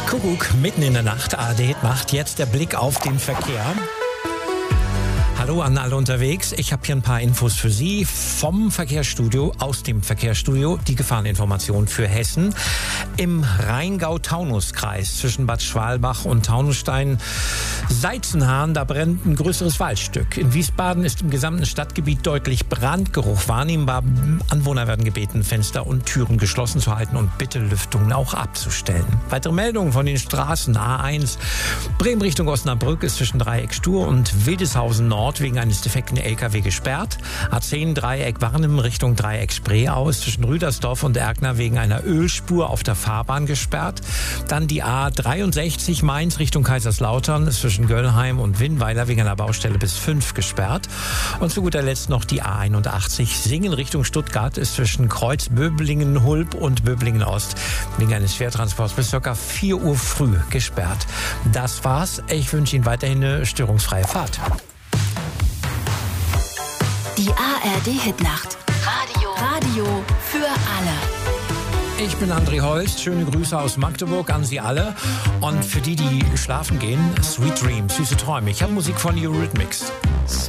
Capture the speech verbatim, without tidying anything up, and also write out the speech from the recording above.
Kuckuck, mitten in der Nacht. A R D macht jetzt der Blick auf den Verkehr. Hallo an alle unterwegs. Ich habe hier ein paar Infos für Sie vom Verkehrsstudio, aus dem Verkehrsstudio. Die Gefahreninformation für Hessen. Im Rheingau-Taunus-Kreis zwischen Bad Schwalbach und Taunusstein, Seizenhahn, da brennt ein größeres Waldstück. In Wiesbaden ist im gesamten Stadtgebiet deutlich Brandgeruch wahrnehmbar. Anwohner werden gebeten, Fenster und Türen geschlossen zu halten und bitte Lüftungen auch abzustellen. Weitere Meldungen von den Straßen. A eins Bremen Richtung Osnabrück ist zwischen Dreieck Stur und Wildeshausen Nord wegen eines defekten L K W gesperrt. A zehn Dreieck Warnem Richtung Dreieck Spree aus zwischen Rüdersdorf und Erkner wegen einer Ölspur auf der Fahrbahn gesperrt. Dann die A dreiundsechzig Mainz Richtung Kaiserslautern ist zwischen Göllheim und Winnweiler wegen einer Baustelle bis fünf gesperrt. Und zu guter Letzt noch die A einundachtzig Singen Richtung Stuttgart ist zwischen Kreuz Böblingen Hulb und Böblingen Ost wegen eines Schwertransports bis ca. vier Uhr früh gesperrt. Das war's. Ich wünsche Ihnen weiterhin eine störungsfreie Fahrt. Die A R D-Hitnacht. Radio. Radio für alle. Ich bin André Holst. Schöne Grüße aus Magdeburg an Sie alle. Und für die, die schlafen gehen, Sweet Dreams, süße Träume. Ich habe Musik von Eurythmics.